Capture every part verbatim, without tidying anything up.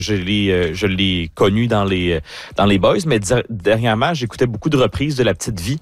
Je l'ai, euh, je l'ai connu dans les dans les Boys, mais di- dernièrement, j'écoutais beaucoup de reprises de La Petite Vie.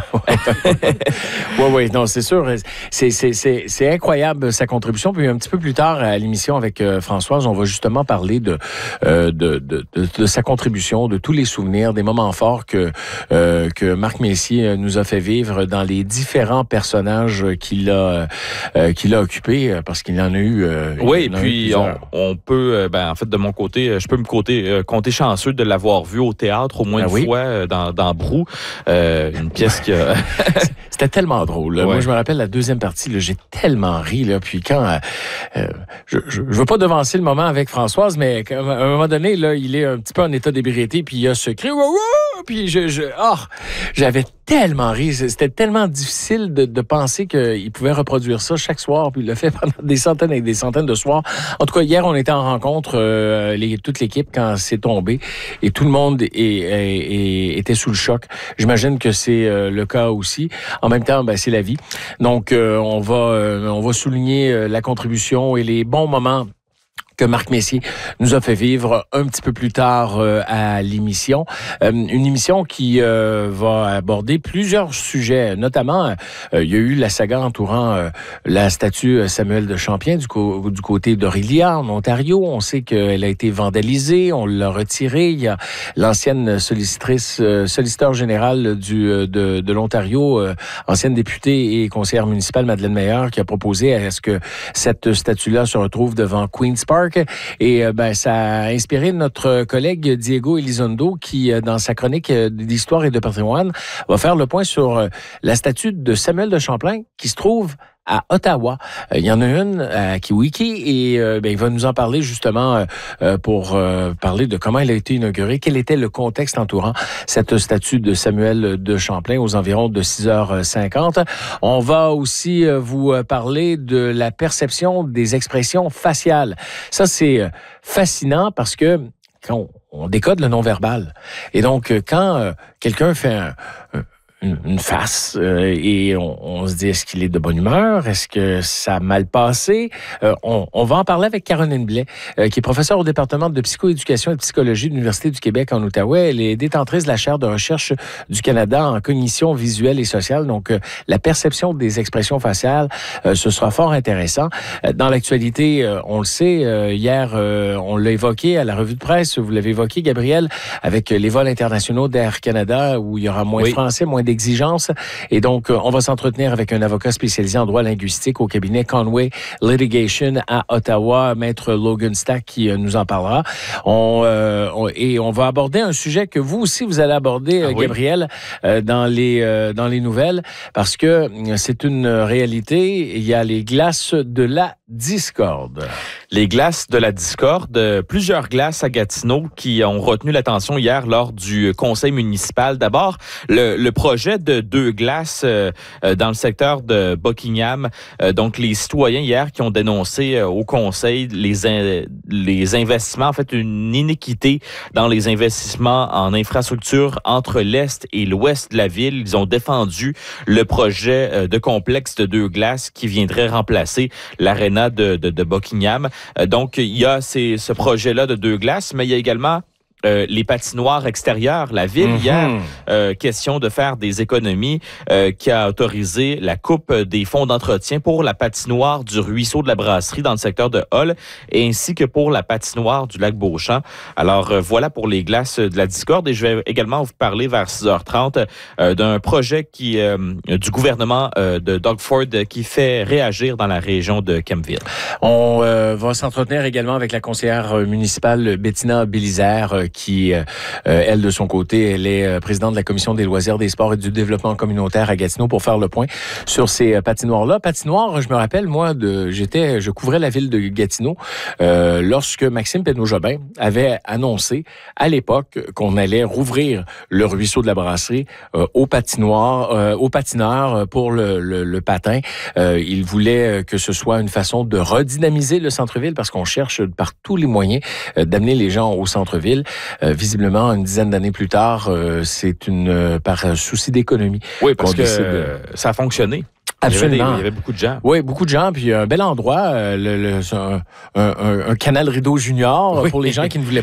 Oui, oui, non, c'est sûr. C'est, c'est, c'est, c'est incroyable sa contribution. Puis un petit peu plus tard à l'émission avec euh, Françoise, on va justement parler de, euh, de, de, de, de sa contribution, de tous les souvenirs, des moments forts que, euh, que Marc Messier nous a fait vivre dans les différents personnages qu'il a, euh, qu'il a occupés, parce qu'il en a eu. Euh, oui, et puis on, on peut, ben, en fait, de mon côté, je peux me compter, euh, compter chanceux de l'avoir vu au théâtre au moins ah une oui? fois euh, dans, dans Brou, euh, une pièce qui a... C'était tellement drôle. Ouais. Moi, je me rappelle la deuxième partie, là, j'ai tellement ri. Là, puis quand... Euh, euh, je je veux pas devancer le moment avec Françoise, mais à un moment donné, là, il est un petit peu en état d'ébriété, puis il y a ce cri... Puis je... je oh, j'avais tellement ri. C'était tellement difficile de, de penser qu'il pouvait reproduire ça chaque soir, puis il l'a fait pendant des centaines et des centaines de soirs. En tout cas, hier, on était en rencontre, euh, les, toute l'équipe, quand c'est tombé, et tout le monde est, est, est, était sous le choc. J'imagine que c'est euh, le cas aussi. En même temps, ben, c'est la vie. Donc, euh, on va, euh, on va souligner euh, la contribution et les bons moments que Marc Messier nous a fait vivre un petit peu plus tard euh, à l'émission. Euh, une émission qui euh, va aborder plusieurs sujets, notamment, euh, il y a eu la saga entourant euh, la statue Samuel de Champlain du, co- du côté d'Aurelia, en Ontario. On sait qu'elle a été vandalisée, on l'a retirée. Il y a l'ancienne sollicitrice, euh, solliciteur général du, de, de l'Ontario, euh, ancienne députée et conseillère municipale, Madeleine Meilleur, qui a proposé à ce que cette statue-là se retrouve devant Queen's Park. Et ben, ça a inspiré notre collègue Diego Elizondo qui, dans sa chronique d'histoire et de patrimoine, va faire le point sur la statue de Samuel de Champlain qui se trouve à Ottawa. Il y en a une à Kiwiki et euh, ben, il va nous en parler justement euh, pour euh, parler de comment elle a été inaugurée, quel était le contexte entourant cette statue de Samuel de Champlain aux environs de six heures cinquante. On va aussi euh, vous parler de la perception des expressions faciales. Ça, c'est fascinant parce que quand on, on décode le non-verbal. Et donc, quand euh, quelqu'un fait un... un une face euh, et on, on se dit, est-ce qu'il est de bonne humeur? Est-ce que ça a mal passé? Euh, on, on va en parler avec Caroline Blais, euh, qui est professeure au département de psychoéducation et de psychologie de l'Université du Québec en Outaouais. Elle est détentrice de la chaire de recherche du Canada en cognition visuelle et sociale. Donc, euh, la perception des expressions faciales, euh, ce sera fort intéressant. Euh, dans l'actualité, euh, on le sait, euh, hier, euh, on l'a évoqué à la revue de presse, vous l'avez évoqué, Gabriel, avec les vols internationaux d'Air Canada, où il y aura moins oui. de Français, moins d'exigences. Et donc, on va s'entretenir avec un avocat spécialisé en droit linguistique au cabinet Conway Litigation à Ottawa, Maître Logan Stack, qui euh, nous en parlera. On, euh, on, et on va aborder un sujet que vous aussi, vous allez aborder, ah, Gabriel, oui. euh, dans, les, euh, dans les nouvelles, parce que c'est une réalité. Il y a les glaces de la discorde. Les glaces de la discorde, plusieurs glaces à Gatineau qui ont retenu l'attention hier lors du conseil municipal. D'abord, le, le projet de deux glaces euh, dans le secteur de Buckingham. Euh, donc, les citoyens hier qui ont dénoncé euh, au conseil les, in, les investissements, en fait, une inéquité dans les investissements en infrastructure entre l'Est et l'Ouest de la ville. Ils ont défendu le projet euh, de complexe de deux glaces qui viendrait remplacer l'aréna de, de, de Buckingham. Euh, donc, il y a ces, ce projet-là de deux glaces, mais il y a également Euh, les patinoires extérieures. La ville, mm-hmm. hier, euh, question de faire des économies, euh, qui a autorisé la coupe des fonds d'entretien pour la patinoire du ruisseau de la Brasserie dans le secteur de Hull, et ainsi que pour la patinoire du lac Beauchamp. Alors, euh, voilà pour les glaces de la discorde. Et je vais également vous parler vers six heures trente euh, d'un projet qui euh, du gouvernement euh, de Doug Ford qui fait réagir dans la région de Kemptville. On euh, va s'entretenir également avec la conseillère municipale Bettina Bélisère, euh, qui, euh, elle, de son côté, elle est euh, présidente de la Commission des loisirs, des sports et du développement communautaire à Gatineau pour faire le point sur ces euh, patinoires-là. Patinoires, je me rappelle, moi, de, j'étais, je couvrais la ville de Gatineau euh, lorsque Maxime Penneau-Jobin avait annoncé à l'époque qu'on allait rouvrir le ruisseau de la Brasserie euh, aux patinoires, euh, aux patineurs pour le, le, le patin. Euh, il voulait que ce soit une façon de redynamiser le centre-ville parce qu'on cherche par tous les moyens euh, d'amener les gens au centre-ville. Euh, visiblement, une dizaine d'années plus tard, euh, c'est une euh, par souci d'économie. Oui, parce que euh, ça a fonctionné. Absolument. Il y, avait des, il y avait beaucoup de gens. Oui, beaucoup de gens. Puis un bel endroit, euh, le, le, un, un, un canal Rideau Junior, oui. Pour les gens qui ne voulaient